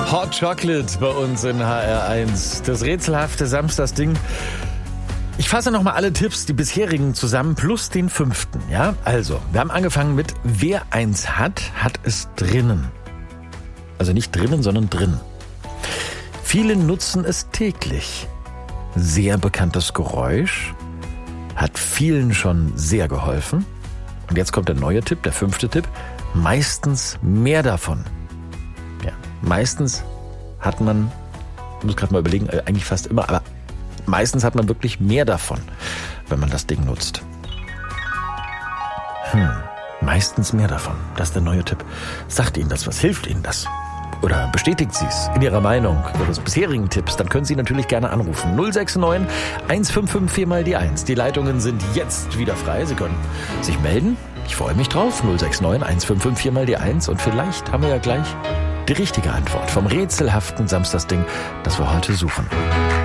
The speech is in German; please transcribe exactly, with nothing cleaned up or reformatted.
Hot Chocolate bei uns in H R eins. Das rätselhafte Samstagsding. Ich fasse nochmal alle Tipps, die bisherigen zusammen, plus den fünften. Ja, also, wir haben angefangen mit, wer eins hat, hat es drinnen. Also nicht drinnen, sondern drin. Viele nutzen es täglich. Sehr bekanntes Geräusch. Hat vielen schon sehr geholfen. Und jetzt kommt der neue Tipp, der fünfte Tipp. Meistens mehr davon. Ja, meistens hat man, ich muss gerade mal überlegen, eigentlich fast immer, aber meistens hat man wirklich mehr davon, wenn man das Ding nutzt. Hm, meistens mehr davon. Das ist der neue Tipp. Sagt Ihnen das was? Hilft Ihnen das? Oder bestätigt Sie es in Ihrer Meinung Ihres bisherigen Tipps? Dann können Sie natürlich gerne anrufen. null sechs neun, eins fünf fünf vier mal die eins. Die Leitungen sind jetzt wieder frei. Sie können sich melden. Ich freue mich drauf. null sechs neun, eins fünf fünf vier mal die eins. Und vielleicht haben wir ja gleich die richtige Antwort vom rätselhaften Samstagsding, das wir heute suchen.